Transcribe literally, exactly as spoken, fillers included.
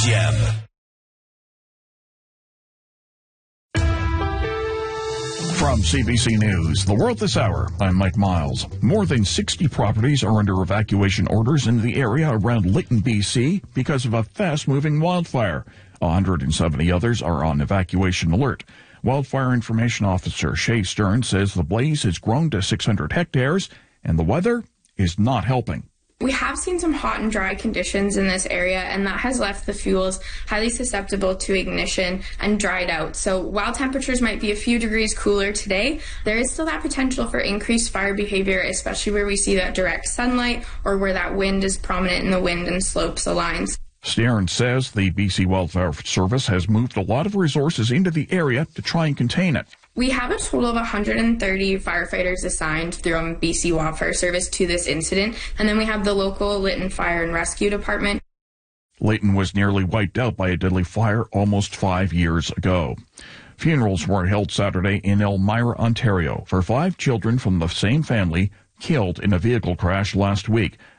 Gem. From C B C News, The World This Hour, I'm Mike Miles. More than sixty properties are under evacuation orders in the area around Lytton, B C because of a fast-moving wildfire. one hundred seventy others are on evacuation alert. Wildfire Information Officer Shay Stern says the blaze has grown to six hundred hectares and the weather is not helping. We have seen some hot and dry conditions in this area, and that has left the fuels highly susceptible to ignition and dried out. So while temperatures might be a few degrees cooler today, there is still that potential for increased fire behavior, especially where we see that direct sunlight or where that wind is prominent in the wind and slopes aligns. Stern says the B C Wildfire Service has moved a lot of resources into the area to try and contain it. We have a total of one hundred thirty firefighters assigned through B C Wildfire Service to this incident, and then we have the local Lytton Fire and Rescue Department. Lytton was nearly wiped out by a deadly fire almost five years ago. Funerals were held Saturday in Elmira, Ontario, for five children from the same family killed in a vehicle crash last week.